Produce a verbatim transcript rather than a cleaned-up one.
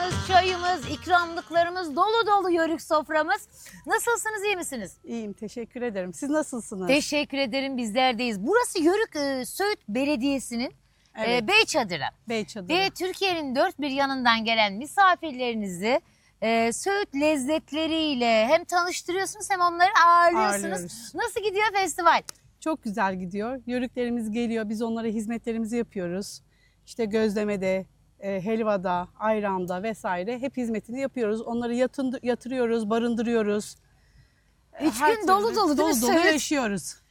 Çorbalarımız, çayımız, ikramlıklarımız dolu dolu yörük soframız. Nasılsınız, iyi misiniz? İyiyim, teşekkür ederim. Siz nasılsınız? Teşekkür ederim, bizlerdeyiz. Burası Yörük e, Söğüt Belediyesi'nin Evet. e, Beyçadırı. Beyçadırı. Ve Türkiye'nin dört bir yanından gelen misafirlerinizi e, Söğüt lezzetleriyle hem tanıştırıyorsunuz hem onları ağırlıyorsunuz. Ağırlıyoruz. Nasıl gidiyor festival? Çok güzel gidiyor. Yörüklerimiz geliyor, biz onlara hizmetlerimizi yapıyoruz. İşte gözlemede, e, helvada, ayranda vesaire hep hizmetini yapıyoruz. Onları yatın, yatırıyoruz, barındırıyoruz. Üç Her gün dolu türlü dolu değil mi dolu dolu Söğüt? yaşıyoruz.